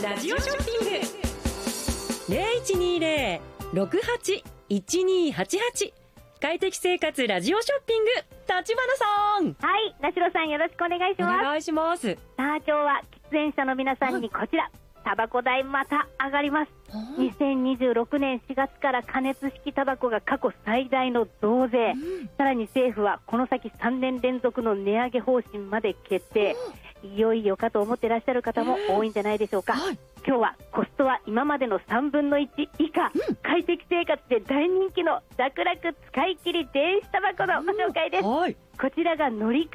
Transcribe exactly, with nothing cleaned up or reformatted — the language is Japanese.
ラジオショッピングゼロいちにゼロ ろくはち いちにはちはち 快適生活ラジオショッピング、立花さん。 はい、なしろさんよろしくお願いします。 お願いします。 さあ今日は喫煙者の皆さんにこちら、タバコ代また上がります。にせんにじゅうろくねんしがつから加熱式タバコが過去最大の増税、うん、さらに政府はこの先さんねん連続の値上げ方針まで決定、うん、いよいよかと思ってらっしゃる方も多いんじゃないでしょうか、はい、今日はコストは今までのさんぶんのいち以下、うん、快適生活で大人気の楽々使い切り電子タバコのご紹介です、うんはい、こちらが乗り換え